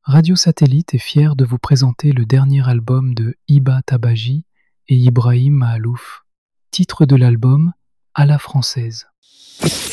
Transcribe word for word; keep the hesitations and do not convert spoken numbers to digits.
Radio Satellite est fier de vous présenter le dernier album de Hiba Tabaji et Ibrahim Maalouf. Titre de l'album: À la française.